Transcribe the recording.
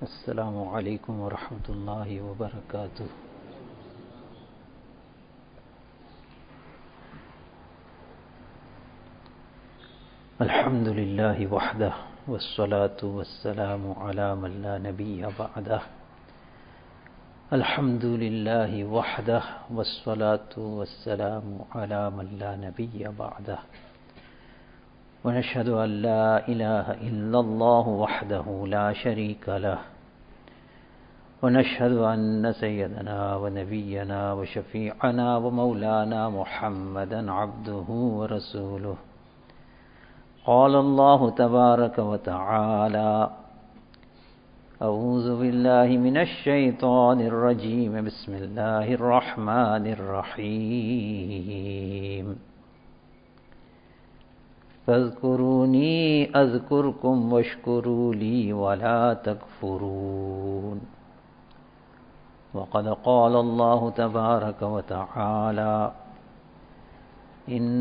अस्सलामु अलैकुम वरहमतुल्लाहि वबरकातुह। अल्हम्दुलिल्लाहि वहदह वस्सलातु वस्सलामु अला मन ला नबिय्य बअदह। अल्हम्दुलिल्लाहि वहदह वस्सलातु वस्सलामु अला मन ला नबिय्य बअदह। वनशहदु अन ला इलाहा इल्लल्लाहु वहदहु ला शरीका लह। वनशहदु अन्न सय्यदना व नबिय्यना व शफीअना व मौलाना मुहम्मदन अब्दुहु व रसूलुहु। क़ाल अल्लाहु तबारक व तआला अऊज़ु बिल्लाहि मिनश शैतानिर रजीम बिस्मिल्लाहिर रहमानिर रहीम। फ़ज़्कुरूनी अज़्कुरकुम वश्कुरू ली वला तकफ़ुरून। वक़द क़ाल अल्लाहु तबारक व तआला